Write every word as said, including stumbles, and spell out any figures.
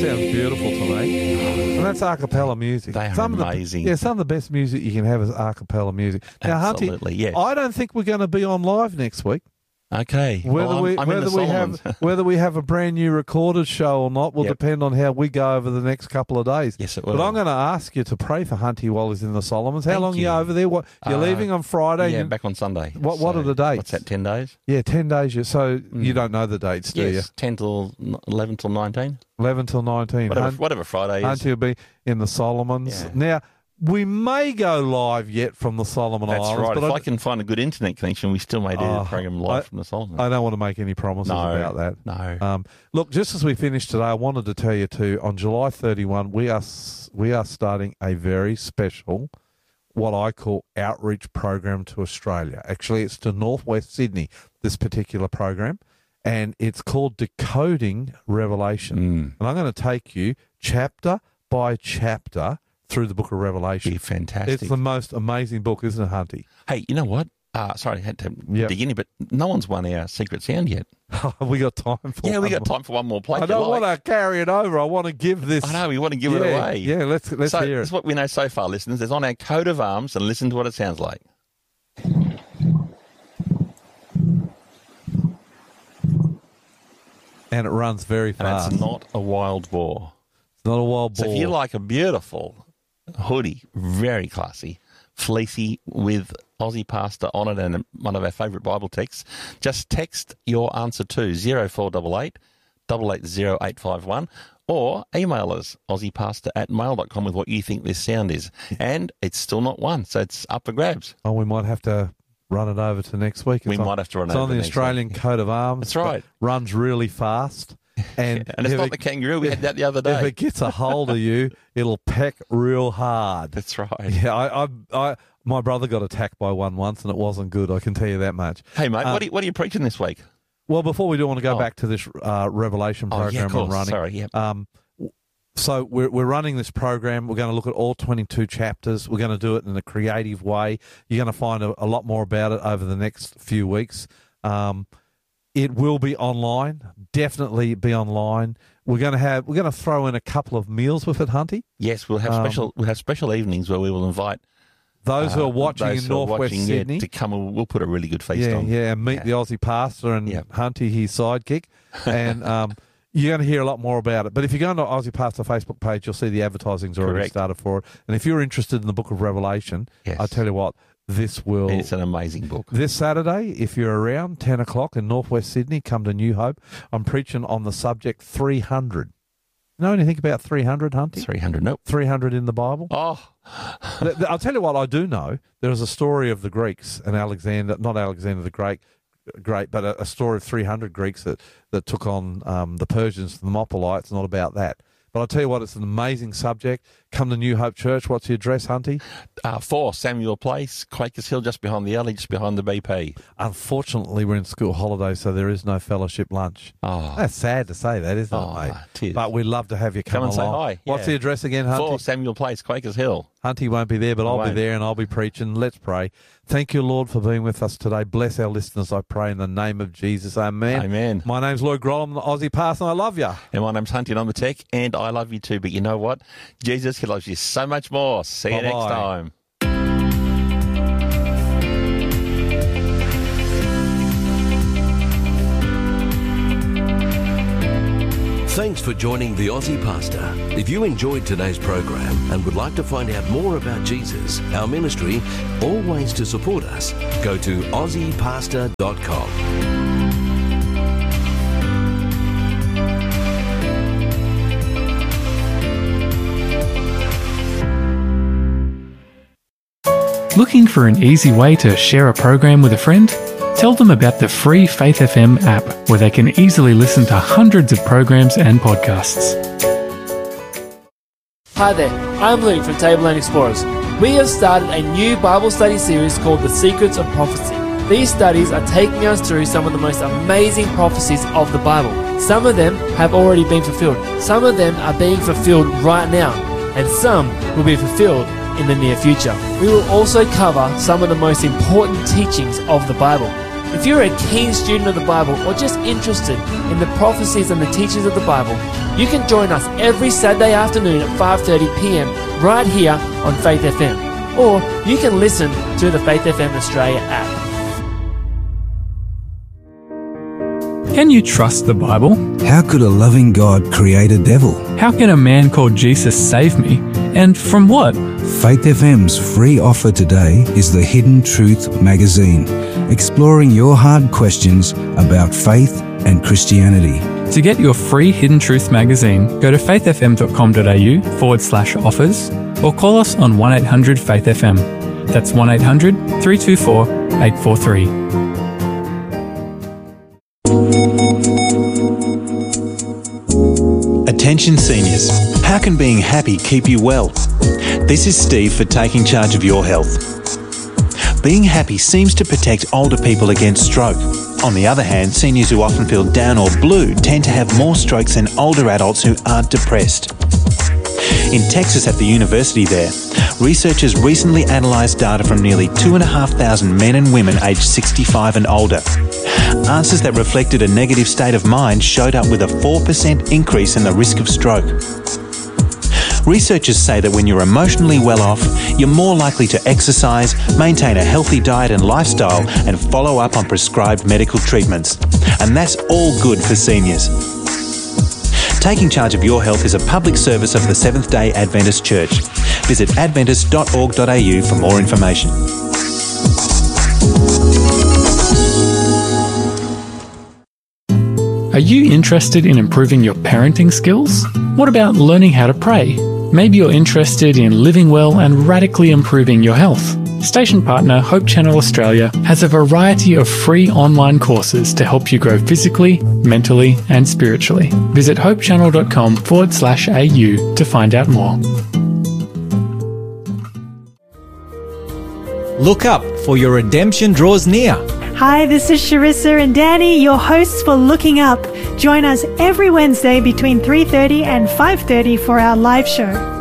Sounds beautiful to me. And that's a cappella music. They are some amazing. Of the, yeah, some of the best music you can have is a cappella music. Now, Absolutely, Hunty, yes. I don't think we're going to be on live next week. Okay. Whether well, I'm, we I'm whether in the we Solomons. have whether we have a brand new recorded show or not will Yep. depend on how we go over the next couple of days. Yes, it will. But I'm going to ask you to pray for Hunty while he's in the Solomons. How Thank long are you you. over there? What you're Uh, leaving on Friday? Yeah, and- back on Sunday. What- what So, are the dates? What's that, ten days? yeah, ten days. You so you don't know the dates, do Yes, ten till eleven till nineteen. you? Eleven till nineteen. Whatever, Hun- whatever Friday is. Hunty will be in the Solomons. Yeah. Now we may go live yet from the Solomon That's Islands, right. but If I, I can find a good internet connection, we still may do Oh, the program live I- from the Solomons. I don't want to make any promises No, about that. no. Um, look, just as we finish today, I wanted to tell you too. On July thirty-first, we are s- we are starting a very special, what I call outreach program to Australia. Actually, it's to Northwest Sydney. This particular program, and it's called Decoding Revelation. Mm. And I'm going to take you chapter by chapter through the Book of Revelation. Be fantastic. It's the most amazing book, isn't it, Hunty? Hey, you know what? Uh, sorry, I had to Yep. dig in, but no one's won our secret sound yet. we got time for Yeah, we one got more. time for one more play. I if you don't like. want to carry it over. I want to give this. I know, we want to give yeah, it away. Yeah, let's let's so hear this it. is what we know so far, listeners. It's on our coat of arms, and listen to what it sounds like. And it runs very And fast. it's not a wild boar. It's not a wild So boar. if you like a beautiful hoodie, very classy, fleecy with Aussie Pastor on it and one of our favourite Bible texts, just text your answer to zero four eight eight, eight eight zero eight five one or email us aussiepastor at mail dot com with what you think this sound is. And it's still not one, so it's up for grabs. oh, we might have to run it over to next week. It's We on, might have to run it's over on the next Australian week. coat of arms. That's right. It runs really fast. And, And it's if not it- the kangaroo. We had that the other If day. it gets a hold of you, it'll peck real hard. That's right. Yeah, I, I, I, my brother got attacked by one once, and it wasn't good. I can tell you that much. Hey, mate, Um, what, are you, what are you preaching this week? Well, before we do, I want to go Oh. back to this uh, Revelation Oh, program yeah, of I'm course. running. Sorry, yeah. Um, w- so we're we're running this program. We're going to look at all twenty-two chapters. We're going to do it in a creative way. You're going to find a, a lot more about it over the next few weeks. Um, it will be online. Definitely be online. We're going to have we're going to throw in a couple of meals with it, Hunty. Yes, we'll have Um, special we'll have special evenings where we will invite Those who uh, are watching those in who are Northwest watching, yeah, Sydney. to come. and We'll put a really good feast Yeah, on. yeah, and meet Yeah. the Aussie pastor and Yeah. Hunty, his sidekick, and um, you're going to hear a lot more about it. But if you go on the Aussie Pastor Facebook page, you'll see the advertising's already Correct. started for it. And if you're interested in the Book of Revelation, Yes. I tell you what, this will It's an amazing book. this Saturday, if you're around ten o'clock in Northwest Sydney, come to New Hope. I'm preaching on the subject three hundred. You know anything about three hundred, Hunty? Three hundred. Nope. three hundred in the Bible. Oh, Th- th- I'll tell you what I do know. There is a story of the Greeks and Alexander, not Alexander the Great, great, but a, a story of three hundred Greeks that, that took on um, the Persians, the Thermopylae. Not about that. But I'll tell you what, it's an amazing subject. Come to New Hope Church. What's the address, Hunty? uh, four Samuel Place, Quakers Hill, just behind the alley, just behind the B P. Unfortunately, we're in school holidays, so there is no fellowship lunch. Oh, That's sad to say that, isn't Oh, it, mate? it is. But we'd love to have you come, Come and say along. hi, What's yeah. the address again, four Hunty? Samuel Place, Quakers Hill. Hunty won't be there, but I'll be won't. there and I'll be preaching. Let's pray. Thank you, Lord, for being with us today. Bless our listeners, I pray, in the name of Jesus. Amen. Amen. My name's Lloyd Grohl. I'm the Aussie Pastor, and I love you. And my name's Hunty, and I'm the tech, and I love you too. But you know what? Jesus, he loves you so much more. See you next Bye-bye. time. Thanks for joining the Aussie Pastor. If you enjoyed today's program and would like to find out more about Jesus, our ministry, or ways to support us, go to aussie pastor dot com. Looking for an easy way to share a program with a friend? Tell them about the free Faith F M app, where they can easily listen to hundreds of programs and podcasts. Hi there, I'm Luke from Tableland Explorers. We have started a new Bible study series called The Secrets of Prophecy. These studies are taking us through some of the most amazing prophecies of the Bible. Some of them have already been fulfilled. Some of them are being fulfilled right now. And some will be fulfilled in the near future. We will also cover some of the most important teachings of the Bible. If you're a keen student of the Bible or just interested in the prophecies and the teachings of the Bible, you can join us every Saturday afternoon at five thirty p.m. right here on Faith F M. Or you can listen to the Faith F M Australia app. Can you trust the Bible? How could a loving God create a devil? How can a man called Jesus save me? And from what? Faith F M's free offer today is the Hidden Truth magazine, exploring your hard questions about faith and Christianity. To get your free Hidden Truth magazine, go to faithfm.com.au forward slash offers or call us on one eight hundred faith F M. That's one eight hundred three two four eight four three. Attention seniors, how can being happy keep you well? This is Steve for Taking Charge of Your Health. Being happy seems to protect older people against stroke. On the other hand, seniors who often feel down or blue tend to have more strokes than older adults who aren't depressed. In Texas at the university there, researchers recently analysed data from nearly two thousand five hundred men and women aged sixty-five and older. Answers that reflected a negative state of mind showed up with a four percent increase in the risk of stroke. Researchers say that when you're emotionally well off, you're more likely to exercise, maintain a healthy diet and lifestyle, and follow up on prescribed medical treatments. And that's all good for seniors. Taking Charge of Your Health is a public service of the Seventh-day Adventist Church. Visit adventist dot org dot a u for more information. Are you interested in improving your parenting skills? What about learning how to pray? Maybe you're interested in living well and radically improving your health. Station partner Hope Channel Australia has a variety of free online courses to help you grow physically, mentally, and spiritually. Visit hopechannel.com forward slash AU to find out more. Look up, for your redemption draws near. Hi, this is Sharissa and Danny, your hosts for Looking Up. Join us every Wednesday between three thirty and five thirty for our live show.